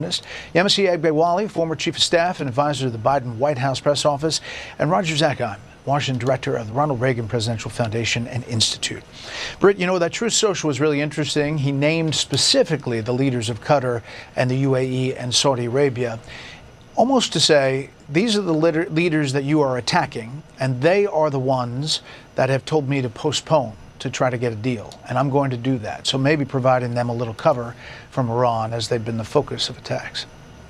Yemisi Egbewali, former chief of staff and advisor to the Biden White House press office, and Roger Zakheim, Washington director of the Ronald Reagan Presidential Foundation and Institute. Britt, you know, that Truth Social was really interesting. He named specifically the leaders of Qatar and the UAE and Saudi Arabia, almost to say, these are the leaders that you are attacking, and they are the ones that have told me to postpone to try to get a deal, and I'm going to do that. So maybe providing them a little cover from Iran, as they've been the focus of attacks.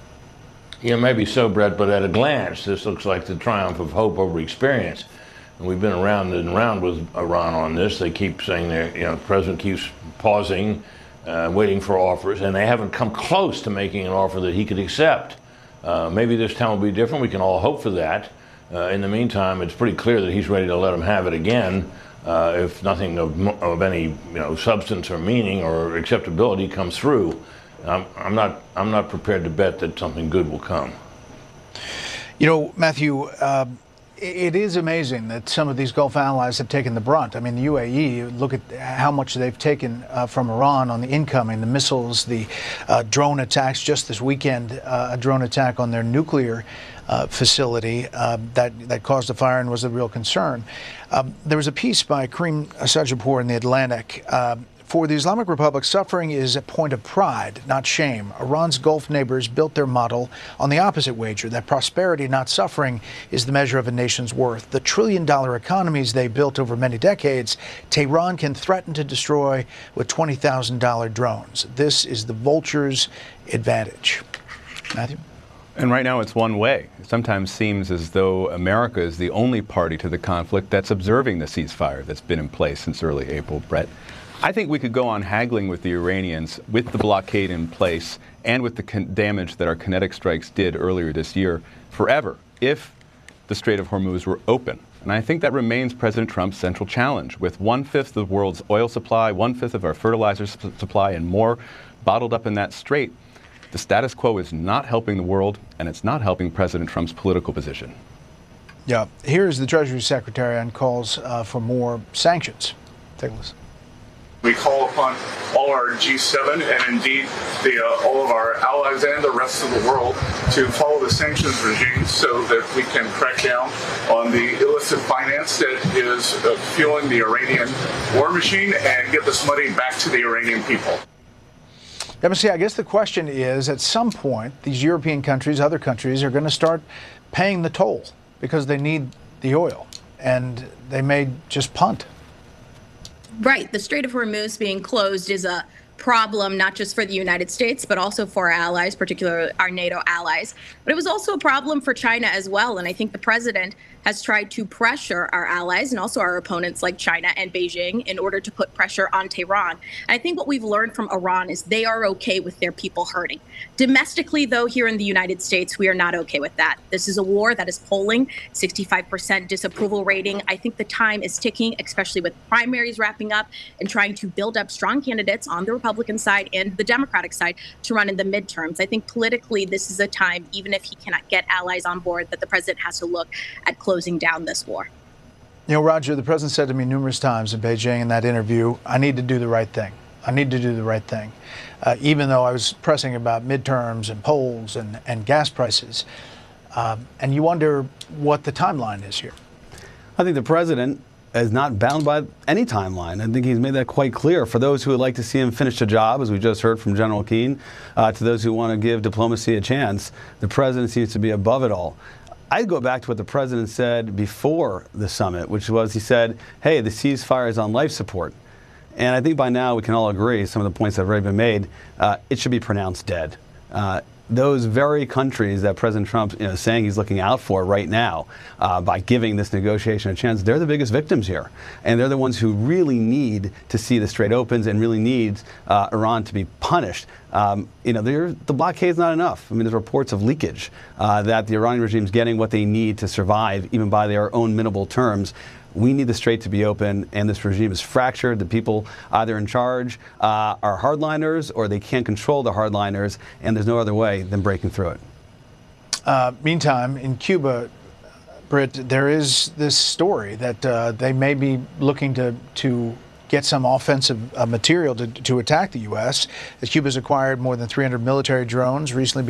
Yeah, maybe so, Brett, but at a glance, this looks like the triumph of hope over experience. And we've been around and around with Iran on this. They keep saying the president keeps pausing, waiting for offers, and they haven't come close to making an offer that he could accept. Maybe this time will be different. We can all hope for that. In the meantime, it's pretty clear that he's ready to let them have it again. If nothing of any substance or meaning or acceptability comes through. I'm not prepared to bet that something good will come. You know, Matthew, it is amazing that some of these Gulf allies have taken the brunt. I mean, the UAE, look at how much they've taken from Iran on the incoming, the missiles, the drone attacks. Just this weekend, a drone attack on their nuclear facility that caused a fire and was a real concern. There was a piece by Karim Sajapur in The Atlantic. For the Islamic Republic, suffering is a point of pride, not shame. Iran's Gulf neighbors built their model on the opposite wager, that prosperity, not suffering, is the measure of a nation's worth. The trillion-dollar economies they built over many decades, Tehran can threaten to destroy with $20,000 drones. This is the vulture's advantage. Matthew? And right now it's one way. It sometimes seems as though America is the only party to the conflict that's observing the ceasefire that's been in place since early April, Brett. I think we could go on haggling with the Iranians with the blockade in place and with the damage that our kinetic strikes did earlier this year forever if the Strait of Hormuz were open. And I think that remains President Trump's central challenge. With 1/5 of the world's oil supply, 1/5 of our fertilizer supply, and more bottled up in that strait, the status quo is not helping the world, and it's not helping President Trump's political position. Yeah, here's the Treasury Secretary on calls for more sanctions. Take a listen. We call upon all our G7 and indeed all of our allies and the rest of the world to follow the sanctions regime so that we can crack down on the illicit finance that is fueling the Iranian war machine and get this money back to the Iranian people. I guess the question is, at some point, these European countries, other countries, are going to start paying the toll because they need the oil, and they may just punt. Right. The Strait of Hormuz being closed is a problem, not just for the United States, but also for our allies, particularly our NATO allies. But it was also a problem for China as well. And I think the president has tried to pressure our allies and also our opponents like China and Beijing in order to put pressure on Tehran. And I think what we've learned from Iran is they are okay with their people hurting. Domestically, though, here in the United States, we are not okay with that. This is a war that is polling 65% disapproval rating. I think the time is ticking, especially with primaries wrapping up and trying to build up strong candidates on the Republican side and the Democratic side to run in the midterms. I think politically, this is a time, even if he cannot get allies on board, that the president has to look at closing down this war. You know, Roger, the president said to me numerous times in Beijing in that interview, I need to do the right thing. I need to do the right thing. Even though I was pressing about midterms and polls and gas prices. And you wonder what the timeline is here. I think the president is not bound by any timeline. I think he's made that quite clear. For those who would like to see him finish the job, as we just heard from General Keane, to those who want to give diplomacy a chance, the president seems to be above it all. I'd go back to what the president said before the summit, which was he said, hey, the ceasefire is on life support. And I think by now we can all agree, some of the points that have already been made, it should be pronounced dead. Those very countries that President Trump is saying he's looking out for right now by giving this negotiation a chance, they're the biggest victims here. And they're the ones who really need to see the Strait opens and really need Iran to be punished. The blockade is not enough. I mean, there's reports of leakage that the Iranian regime is getting what they need to survive, even by their own minimal terms. We need the Strait to be open, and this regime is fractured. The people either in charge are hardliners or they can't control the hardliners, and there's no other way than breaking through it. Meantime, in Cuba, Britt, there is this story that they may be looking to get some offensive material to attack the U.S. As Cuba's acquired more than 300 military drones, recently